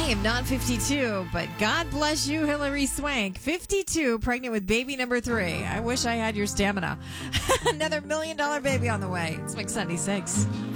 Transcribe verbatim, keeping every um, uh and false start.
am not fifty-two, but God bless you, Hillary Swank. fifty-two, pregnant with baby number three. I wish I had your stamina. Another million dollar baby on the way. It's Mix ninety-six.